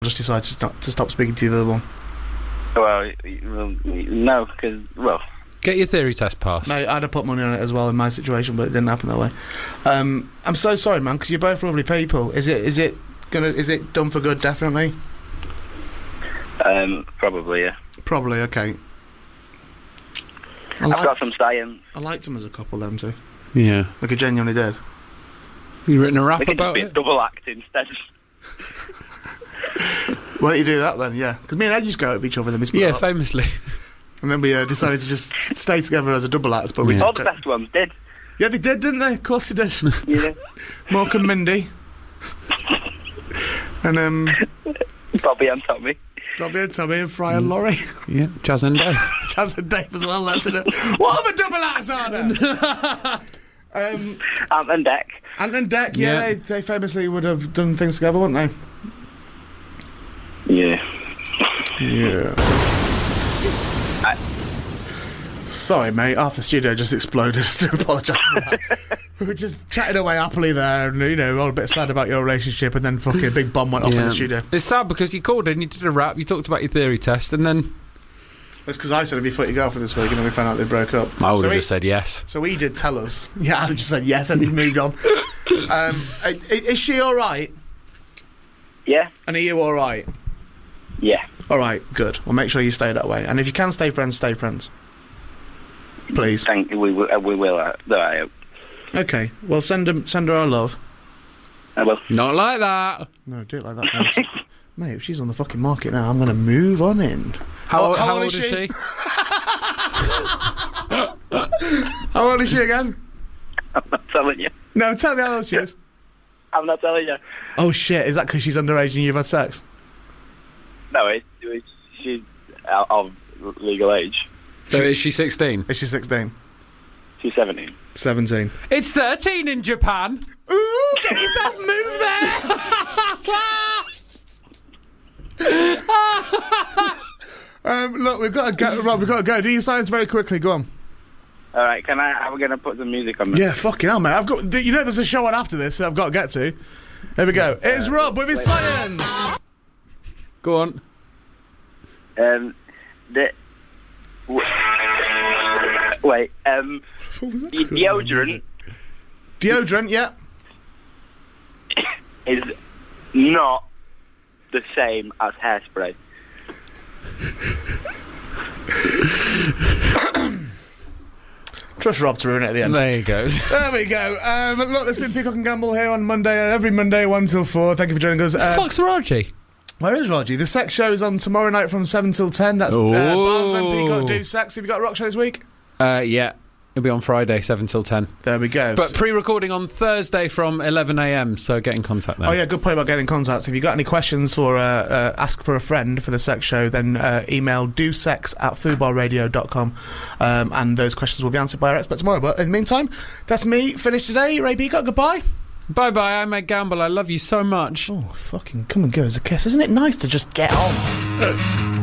just decide to stop speaking to the other one? Well, no, because, Get your theory test passed. No, I'd have put money on it as well in my situation, but it didn't happen that way. I'm so sorry, man, because you're both lovely people. Is it done for good? Definitely. probably, yeah. Probably, okay. I've got some science. I liked them as a couple, them two. Yeah. Like I genuinely did. You written a rap They could about just it? be double act instead. Why don't you do that then? Yeah, because me and Ed used to go at each other and then we split Yeah, up. famously. And then we decided to just stay together as a double act. But we Yeah. All the best ones did. Yeah, they did, didn't they? Of course they did. Yeah. Mork and Mindy. And Bobby and Tommy. Bobby and Tommy and Fry and Laurie. Yeah, Jazz and Dave. Chaz and Dave as well, that's it. What other double acts are there? Ant and Dec. Ant and Dec, Yeah. they famously would have done things together, wouldn't they? Yeah. Yeah. Sorry, mate. Half the studio just exploded. I do apologise for that. We were just chatting away happily there, and all a bit sad about your relationship, and then fucking a big bomb went off in the studio. It's sad because you called in, you did a rap, you talked about your theory test, and then That's because I said, "Have you fought your girlfriend this week?" And then we found out they broke up. I would So have he- just said yes. So he did tell us. Yeah, I just said yes, and he moved on. Is she all right? Yeah. And are you all right? Yeah. All right, good. Well, make sure you stay that way. And if you can stay friends, stay friends. Please. Thank you. We will. I hope. Okay. Well, send her our love. I will. Not like that. No, do it like that. Folks. Mate, if she's on the fucking market now, I'm going to move on in. How old is she? How old is she again? I'm not telling you. No, tell me how old she is. I'm not telling you. Oh, shit. Is that because she's underage and you've had sex? No, she's out of legal age. So is she 16? Is she 16? She's 17. 17. It's 13 in Japan. Ooh, get yourself moved there! Look, we've got to go. Rob, we've got to go. Do your science very quickly. Go on. All right, am I going to put some music on? Yeah, fucking hell, mate. I've got. There's a show on after this that I've got to get to. Here we go. It's Rob with his science. Go on. Wait. What was that? Deodorant Deodorant, yeah. is not the same as hairspray. Trust Rob to ruin it at the end. There you go. There we go. Look, there's been Peacock and Gamble here on Monday, every Monday, 1 till 4. Thank you for joining us. Fuck's Raji? Where is Raji? The sex show is on tomorrow night from 7 till 10. That's Barnes and Peacock do sex. Have you got a rock show this week? Yeah. It'll be on Friday, 7 till 10. There we go. But pre-recording on Thursday from 11 a.m, so get in contact then. Oh yeah, good point about getting in contact. If you've got any questions for Ask for a Friend for the sex show, then email dosex@foodbarradio.com, and those questions will be answered by our expert tomorrow. But in the meantime, that's me finished today. Ray Peacock, goodbye. Bye-bye, I'm Ed Gamble. I love you so much. Oh, fucking come and give us a kiss. Isn't it nice to just get on?